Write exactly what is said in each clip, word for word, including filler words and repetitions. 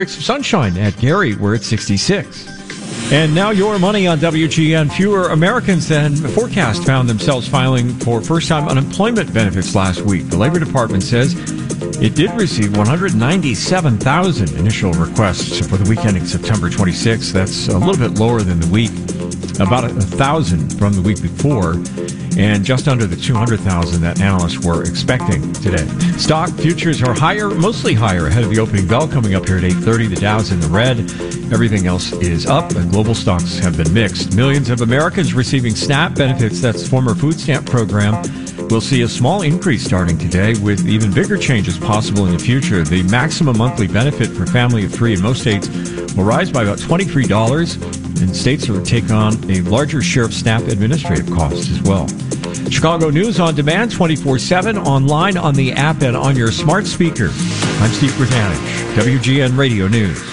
Some sunshine at Gary, where it's sixty-six. And now your money on W G N. Fewer Americans than forecast found themselves filing for first-time unemployment benefits last week. The Labor Department says it did receive one hundred ninety-seven thousand initial requests for the week ending September twenty-sixth. That's a little bit lower than the week, about one thousand from the week before, and just under the two hundred thousand that analysts were expecting today. Stock futures are higher, mostly higher ahead of the opening bell coming up here at eight thirty. The Dow's in the red. Everything else is up, and global stocks have been mixed. Millions of Americans receiving SNAP benefits, that's former food stamp program, will see a small increase starting today, with even bigger changes possible in the future. The maximum monthly benefit for family of three in most states will rise by about twenty-three dollars, and states will take on a larger share of SNAP administrative costs as well. Chicago News on demand, twenty-four seven, online, on the app, and on your smart speaker. I'm Steve Bertanich, W G N Radio News.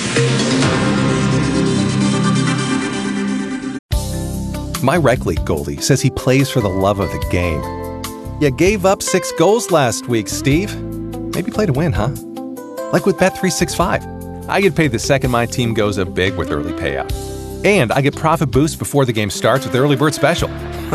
My rec league goalie says he plays for the love of the game. You gave up six goals last week, Steve. Maybe play to win, huh? Like with Bet three sixty-five. I get paid the second my team goes up big with early payout. And I get profit boost before the game starts with the early bird special.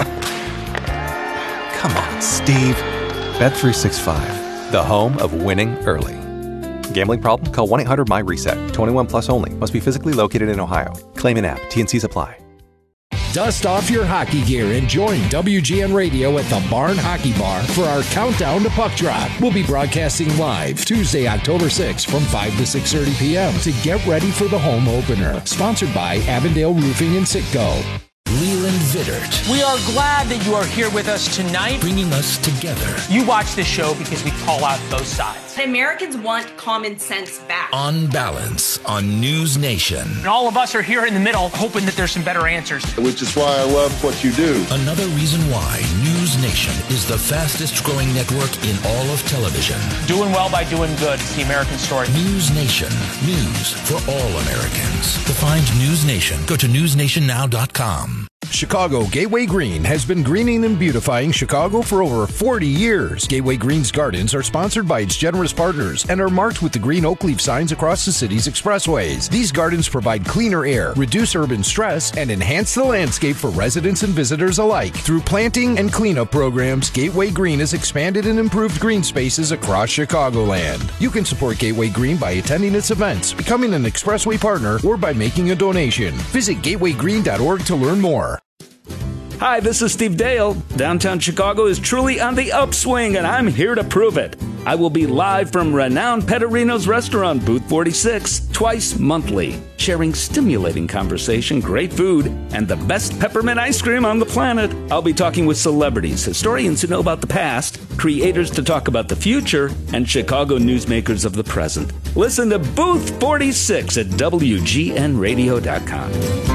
Come on, Steve. Bet three sixty-five, the home of winning early. Gambling problem? Call one eight hundred my reset. twenty-one plus only. Must be physically located in Ohio. Claim in app. T N Cs apply. Dust off your hockey gear and join W G N Radio at the Barn Hockey Bar for our countdown to puck drop. We'll be broadcasting live Tuesday, October sixth from five to six thirty p.m. to get ready for the home opener. Sponsored by Avondale Roofing and Sitco. Leland Vittert. We are glad that you are here with us tonight. Bringing us together. You watch this show because we call out both sides. Americans want common sense back. On Balance on News Nation. And all of us are here in the middle hoping that there's some better answers. Which is why I love what you do. Another reason why News Nation is the fastest growing network in all of television. Doing well by doing good. It's the American story. News Nation. News for all Americans. To find News Nation, go to news nation now dot com. Chicago Gateway Green has been greening and beautifying Chicago for over forty years. Gateway Green's gardens are sponsored by its generous partners and are marked with the green oak leaf signs across the city's expressways. These gardens provide cleaner air, reduce urban stress, and enhance the landscape for residents and visitors alike. Through planting and cleanup programs, Gateway Green has expanded and improved green spaces across Chicagoland. You can support Gateway Green by attending its events, becoming an expressway partner, or by making a donation. Visit gateway green dot org to learn more. Hi, this is Steve Dale. Downtown Chicago is truly on the upswing, and I'm here to prove it. I will be live from renowned Petterino's restaurant, Booth forty-six, twice monthly, sharing stimulating conversation, great food, and the best peppermint ice cream on the planet. I'll be talking with celebrities, historians who know about the past, creators to talk about the future, and Chicago newsmakers of the present. Listen to Booth forty-six at W G N radio dot com.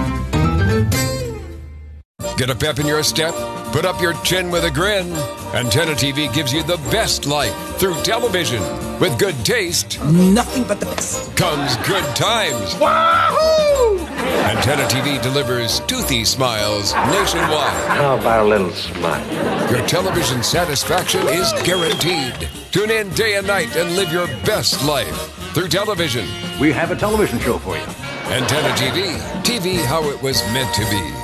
Get a pep in your step? Put up your chin with a grin. Antenna T V gives you the best life through television. With good taste, nothing but the best, comes good times. Wahoo! Antenna T V delivers toothy smiles nationwide. How about a little smile? Your television satisfaction is guaranteed. Tune in day and night and live your best life through television. We have a television show for you. Antenna T V. T V how it was meant to be.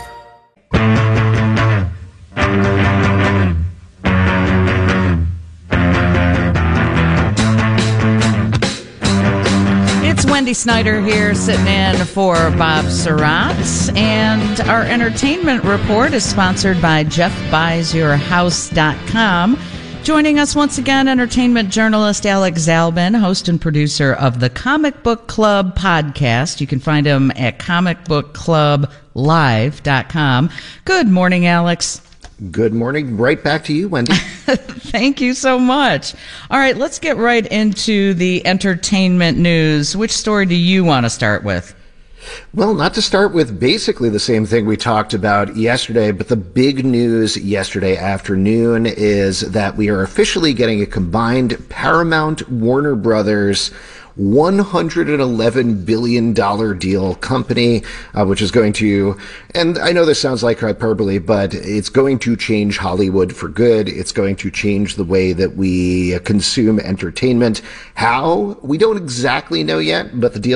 It's Wendy Snyder here, sitting in for Bob Surratt, and our entertainment report is sponsored by Jeff Buys Your House dot com. Joining us once again, entertainment journalist Alex Zalben, host and producer of the Comic Book Club podcast. You can find him at comic book club live dot com. Good morning, Alex. Good morning. Right back to you, Wendy. Thank you so much. All right, let's get right into the entertainment news. Which story do you want to start with? Well, not to start with basically the same thing we talked about yesterday, but the big news yesterday afternoon is that we are officially getting a combined Paramount Warner Brothers one hundred eleven billion dollars deal company, uh, which is going to, and I know this sounds like hyperbole, but it's going to change Hollywood for good. It's going to change the way that we consume entertainment. How? We don't exactly know yet, but the deal